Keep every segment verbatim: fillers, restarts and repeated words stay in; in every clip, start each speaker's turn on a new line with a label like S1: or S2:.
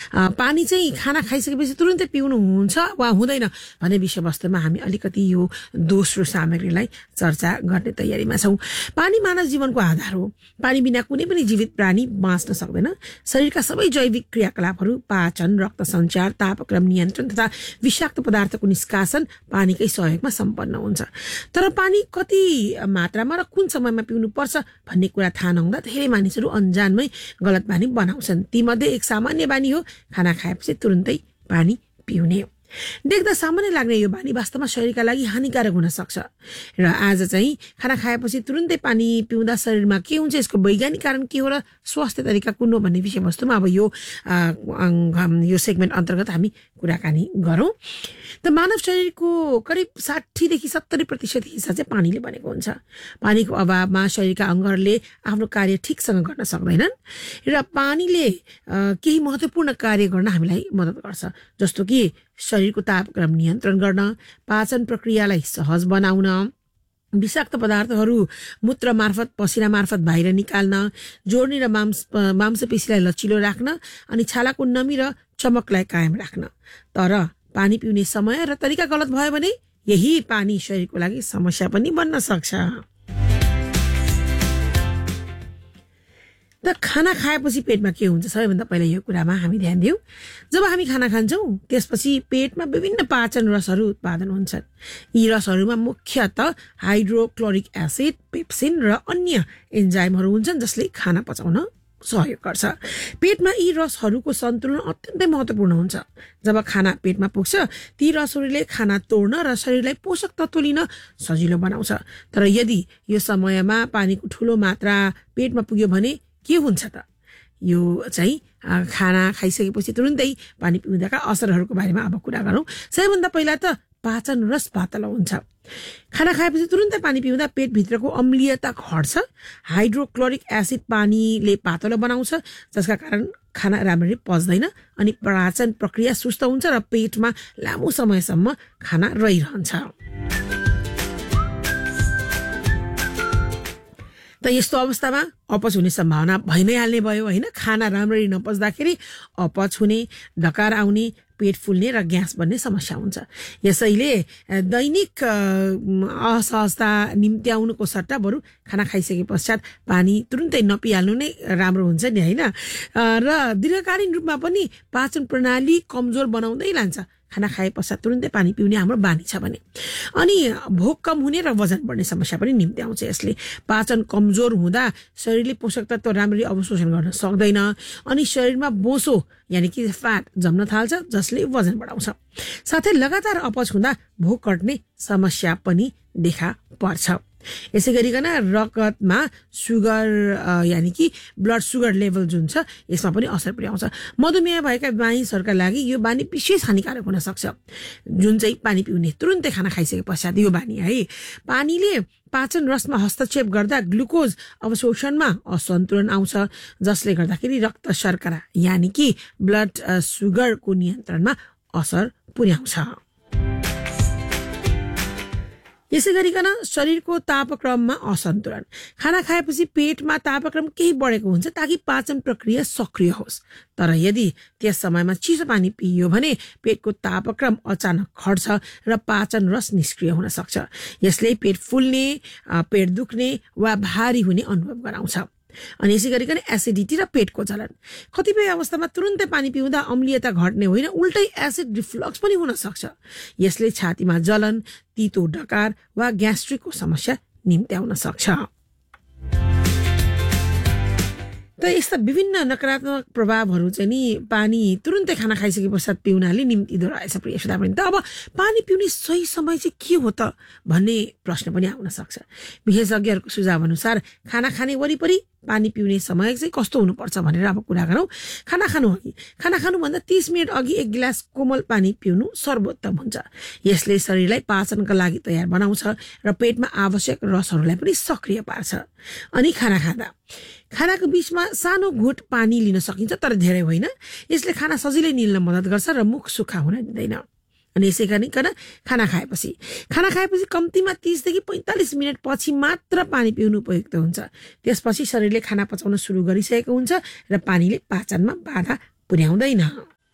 S1: पानी चाहिँ खाना खाइसकेपछि तुरुन्तै पिउनु हुन्छ वा हुँदैन भन्ने विषयवस्तुमा हामी अलिकति यो दोस्रो सामग्रीलाई चर्चा गर्ने तयारीमा छौँ। पानी मानव जीवनको आधार हो। पानी बिना कुनै पनि जीवित प्राणी बाँच्न सक्दैन। शरीरका सबै जैविक क्रियाकलापहरू, पाचन, रक्त सञ्चार, तापक्रम नियन्त्रण तथा विषाक्त पदार्थको निष्कासन पानीकै सहयोगमा सम्पन्न हुन्छ। तर पानी कति मात्रामा र कुन समयमा पिउनु पर्छ भन्ने कुरा थाहा नहुँदा धेरै मानिसहरू अन्जानमै गलत बानी बनाउँछन्। तीमध्ये एक सामान्य बानी हो खाना खाएपछि तुरुन्तै पानी पिउने। देख्दा सामान्य लाग्ने यो बानी वास्तवमा शरीरका लागि हानिकारक हुन सक्छ र आज चाहिँ खाना खाएपछि तुरुन्तै पानी पिउँदा शरीरमा के हुन्छ, यसको वैज्ञानिक कारण के हो र स्वास्थ्य तरिका कुन हो भन्ने विषयवस्तुमा अब यो यो सेगमेन्ट अन्तर्गत हामी कुराकानी गरौँ। त मानव शरीरको करिब साठीदेखि सत्तरी प्रतिशत हिस्सा चाहिँ पानीले बनेको हुन्छ। पानीको अभावमा शरीरका अङ्गहरूले आफ्नो कार्य ठिकसँग गर्न सक्दैनन् र पानीले केही महत्त्वपूर्ण कार्य गर्न हामीलाई मद्दत गर्छ, जस्तो कि शरीरको तापक्रम नियन्त्रण गर्न, पाचन प्रक्रियालाई सहज बनाउन, विषाक्त पदार्थहरू मूत्र मार्फत पसिना मार्फत बाहिर निकाल्न, जोड्नी र मांस मांसपेशीलाई लचिलो राख्न अनि छालाको नमी र चमकलाई कायम राख्न। तर पानी पिउने समय र तरिका गलत भयो भने यही पानी शरीरको लागि समस्या पनि बन्न सक्छ। त खाना खाएपछि पेटमा के हुन्छ, सबैभन्दा पहिला यो कुरामा हामी ध्यान दिउँ। जब हामी खाना खान्छौँ त्यसपछि पेटमा विभिन्न पाचन रसहरू उत्पादन हुन्छन्। यी रसहरूमा मुख्यतः हाइड्रोक्लोरिक एसिड, पेप्सिन र अन्य एन्जाइमहरू हुन्छन् जसले खाना पचाउन सहयोग गर्छ। पेटमा यी रसहरूको सन्तुलन अत्यन्तै महत्त्वपूर्ण हुन्छ। जब खाना पेटमा पुग्छ ती रसहरूले खाना तोड्न र शरीरलाई पोषक तत्त्व लिन सजिलो बनाउँछ। तर यदि यो समयमा पानीको ठुलो मात्रा पेटमा पुग्यो भने के हुन्छ त? यो चाहिँ खाना खाइसकेपछि तुरुन्तै पानी पिउँदाका असरहरूको बारेमा अब कुरा गरौँ। सबैभन्दा पहिला त पाचन रस पातलो हुन्छ। खाना खाएपछि तुरुन्तै पानी पिउँदा पेटभित्रको अम्लीयता घट्छ। हाइड्रोक्लोरिक एसिड पानीले पातलो बनाउँछ, जसका कारण खाना राम्ररी पच्दैन अनि पाचन प्रक्रिया सुस्त हुन्छ र पेटमा लामो समयसम्म खाना रहिरहन्छ। त यस्तो अवस्थामा अपच हुने सम्भावना भइ नै हाल्ने भयो होइन। खाना राम्ररी नपच्दाखेरि अपच हुने, डकार आउने, पेट फुल्ने र ग्यास बन्ने समस्या हुन्छ। यसैले दैनिक असहजता निम्त्याउनुको सट्टा बरु खाना खाइसके पश्चात पानी तुरुन्तै नपिहाल्नु नै राम्रो हुन्छ नि होइन। र दीर्घकालीन रूपमा पनि पाचन प्रणाली कमजोर बनाउँदै लान्छ खाना खाए पश्चात तुरुन्तै पानी पिउने हाम्रो बानी छ भने। अनि भोक कम हुने र वजन बढ्ने समस्या पनि निम्त्याउँछ यसले। पाचन कमजोर हुँदा शरीरले पोषक तत्त्व राम्ररी अवशोषण गर्न सक्दैन अनि शरीरमा बोसो यानि कि फ्याट जम्न थाल्छ, जसले वजन बढाउँछ। साथै लगातार अपच हुँदा भोक घट्ने समस्या पनि देखा पर्छ। यसै गरिकन रगतमा सुगर यानि कि ब्लड सुगर लेभल जुन छ यसमा पनि असर पुर्याउँछ। मधुमेह भएका मानिसहरूका लागि यो बानी विशेष हानिकारक हुन सक्छ, जुन चाहिँ पानी पिउने तुरुन्तै खाना खाइसके पश्चात यो बानी है। पानीले पाचन रसमा हस्तक्षेप गर्दा ग्लुकोज अवशोषणमा असन्तुलन आउँछ, जसले गर्दाखेरि रक्त शर्करा यानि कि ब्लड सुगरको नियन्त्रणमा असर पुर्याउँछ। यसै गरिकन शरीरको तापक्रममा असन्तुलन। खाना खाएपछि पेटमा तापक्रम केही बढेको हुन्छ ताकि पाचन प्रक्रिया सक्रिय होस्। तर यदि त्यस समयमा चिसो पानी पिइयो भने पेटको तापक्रम अचानक घट्छ र पाचन रस निष्क्रिय हुन सक्छ। यसले पेट फुल्ने, पेट दुख्ने वा भारी हुने अनुभव गराउँछ। अनि यसै गरिकन एसिडिटी र पेटको जलन। कतिपय अवस्थामा तुरुन्तै पानी पिउँदा अम्लीयता घट्ने होइन, उल्टै एसिड रिफ्लक्स पनि हुन सक्छ। यसले छातीमा जलन, तितो डकार वा ग्यास्ट्रिकको समस्या निम्त्याउन सक्छ। त यस्ता विभिन्न नकारात्मक प्रभावहरू चाहिँ नि पानी तुरुन्तै खाना खाइसके पश्चात पिउनाले निम्तिदो रहेछ प्रिय श्रोतावृन्द। त अब पानी पिउने सही समय चाहिँ के हो त भन्ने प्रश्न पनि आउन सक्छ। विशेषज्ञहरूको सुझाव अनुसार खाना खाने वरिपरि पानी पिउने समय चाहिँ कस्तो हुनुपर्छ भनेर अब कुरा गरौँ। खाना खानु अघि खाना खानुभन्दा तीस मिनट अघि एक गिलास कोमल पानी पिउनु सर्वोत्तम हुन्छ। यसले शरीरलाई पाचनका लागि तयार बनाउँछ र पेटमा आवश्यक रसहरूलाई पनि सक्रिय पार्छ। अनि खाना खाँदा खानाको बीचमा सानो घुट पानी लिन सकिन्छ, तर धेरै होइन। यसले खाना सजिलै निल्न मद्दत गर्छ र मुख सुक्खा हुन दिँदैन। अनि यसै गरिकन खाना खाएपछि खाना खाएपछि कम्तीमा तीसदेखि पैँतालिस मिनट पछि मात्र पानी पिउनु उपयुक्त हुन्छ। त्यसपछि शरीरले खाना पचाउन सुरु गरिसकेको हुन्छ र पानीले पाचनमा बाधा पुर्याउँदैन।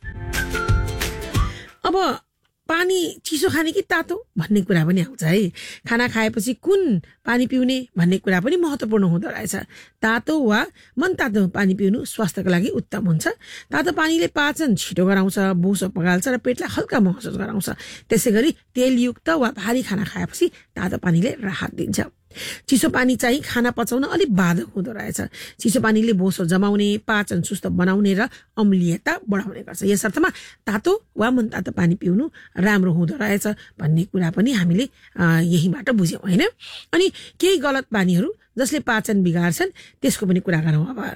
S1: अब पानी चिसो खाने कि तातो भन्ने कुरा पनि आउँछ है। खाना खाएपछि कुन पानी पिउने भन्ने कुरा पनि महत्त्वपूर्ण हुँदो रहेछ। तातो वा मनतातो पानी पिउनु स्वास्थ्यको लागि उत्तम हुन्छ। तातो पानीले पाचन छिटो गराउँछ, बोसो पगाल्छ र पेटलाई हल्का महसुस गराउँछ। त्यसै गरी तेलयुक्त वा भारी खाना खाएपछि तातो पानीले राहत दिन्छ। चिसो पानी चाहिँ खाना पचाउन अलिक बाधक हुँदो रहेछ। चिसो पानीले बोसो जमाउने, पाचन सुस्त बनाउने र अम्लीयता बढाउने गर्छ। यसर्थमा तातो वा मनतातो पानी पिउनु राम्रो हुँदो रहेछ भन्ने कुरा पनि हामीले यहीबाट बुझ्यौँ होइन। अनि केही गलत बानीहरू जसले पाचन बिगार्छन् त्यसको पनि कुरा गरौँ। अब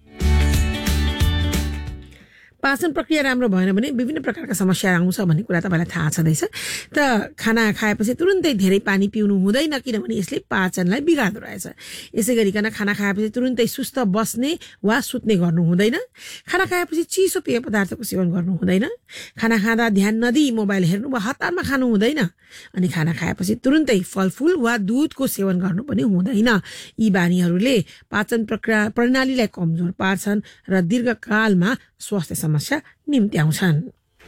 S1: पाचन प्रक्रिया राम्रो भएन भने विभिन्न प्रकारका समस्या आउँछ भन्ने कुरा तपाईँलाई थाहा छँदैछ। त खाना खाएपछि तुरुन्तै धेरै पानी पिउनु हुँदैन, किनभने यसले पाचनलाई बिगार्दो रहेछ। यसै गरिकन खाना खाएपछि तुरुन्तै सुस्त बस्ने वा सुत्ने गर्नु हुँदैन। खाना खाएपछि चिसो पेय पदार्थको सेवन गर्नु हुँदैन। खाना खाँदा ध्यान नदिई मोबाइल हेर्नु वा हतारमा खानु हुँदैन। अनि खाना खाएपछि तुरुन्तै फलफुल वा दुधको सेवन गर्नु पनि हुँदैन। यी बानीहरूले पाचन प्रक्रिया प्रणालीलाई कमजोर पार्छन् र दीर्घकालमा स्वास्थ्य समस्या निम्त्याउँछन्।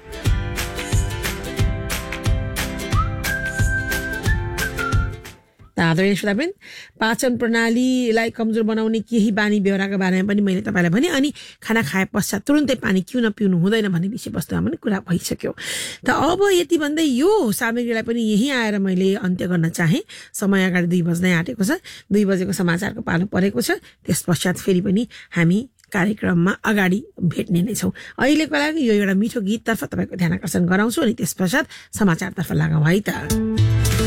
S1: आदरणीय श्रोतावृन्द, पाचन प्रणालीलाई कमजोर बनाउने केही बानी बेहोराका बारेमा पनि मैले तपाईँलाई भने, अनि खाना खाए पश्चात तुरुन्तै पानी किन पिउनु हुँदैन भन्ने विषयवस्तुमा पनि कुरा भइसक्यो। त अब यति भन्दै यो सामग्रीलाई पनि यहीँ आएर मैले अन्त्य गर्न चाहेँ। समय अगाडि दुई बज्दै आँटेको छ। दुई बजेको समाचारको पालो परेको छ। त्यस पश्चात फेरि पनि हामी कार्यक्रममा अगाडि भेट्ने नै छौँ। अहिलेको लागि यो एउटा मिठो गीततर्फ तपाईँको ध्यान आकर्षण गराउँछु अनि त्यस पश्चात समाचारतर्फ लागौँ है त।